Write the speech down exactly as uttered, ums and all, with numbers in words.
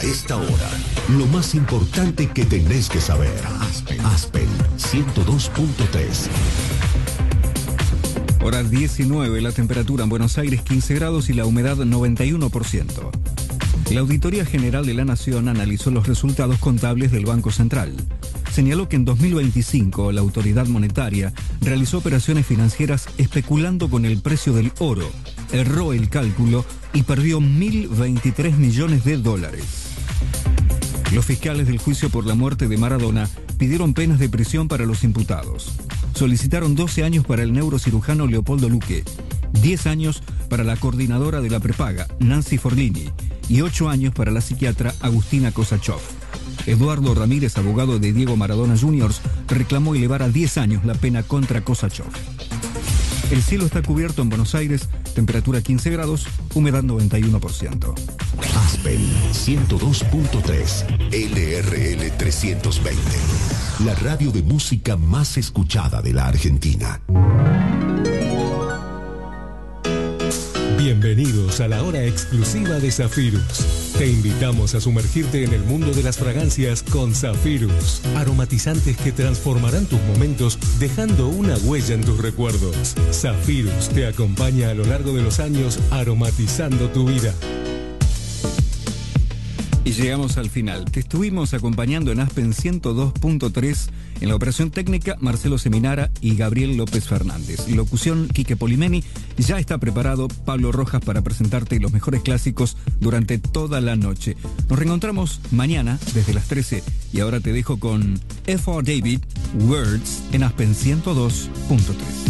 A esta hora, lo más importante que tenés que saber. Aspen, Aspen ciento dos punto tres. Hora diecinueve, la temperatura en Buenos Aires quince grados y la humedad noventa y uno por ciento. La Auditoría General de la Nación analizó los resultados contables del Banco Central. Señaló que en dos mil veinticinco la autoridad monetaria realizó operaciones financieras especulando con el precio del oro, erró el cálculo y perdió mil veintitrés millones de dólares. Los fiscales del juicio por la muerte de Maradona pidieron penas de prisión para los imputados. Solicitaron doce años para el neurocirujano Leopoldo Luque, diez años para la coordinadora de la prepaga, Nancy Forlini, y ocho años para la psiquiatra Agustina Kosachov. Eduardo Ramírez, abogado de Diego Maradona junior, reclamó elevar a diez años la pena contra Kosachov. El cielo está cubierto en Buenos Aires, temperatura quince grados, humedad noventa y uno por ciento. Aspen ciento dos punto tres, L R L trescientos veinte, la radio de música más escuchada de la Argentina. Bienvenidos a la hora exclusiva de Zafirus. Te invitamos a sumergirte en el mundo de las fragancias con Zafirus. Aromatizantes que transformarán tus momentos dejando una huella en tus recuerdos. Zafirus te acompaña a lo largo de los años aromatizando tu vida. Y llegamos al final. Te estuvimos acompañando en Aspen ciento dos punto tres, en la operación técnica Marcelo Seminara y Gabriel López Fernández. Locución Quique Polimeni. Ya está preparado Pablo Rojas para presentarte los mejores clásicos durante toda la noche. Nos reencontramos mañana desde las trece y ahora te dejo con F R David, Words, en Aspen ciento dos punto tres.